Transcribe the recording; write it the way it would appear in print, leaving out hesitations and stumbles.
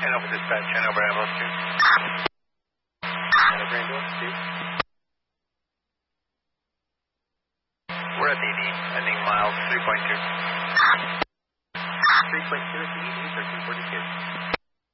over dispatch, 10 over ambulance 2. 10 over ambulance 2. We're at the ED, ending miles 3.2. 3.2 at the ED, 1342.